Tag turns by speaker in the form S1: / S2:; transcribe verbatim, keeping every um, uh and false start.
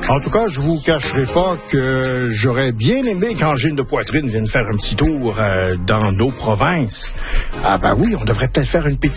S1: En tout cas, je vous cacherai pas que j'aurais bien aimé qu'Angine de Poitrine vienne faire un petit tour euh, dans nos provinces. Ah ben oui, on devrait peut-être faire une pétition.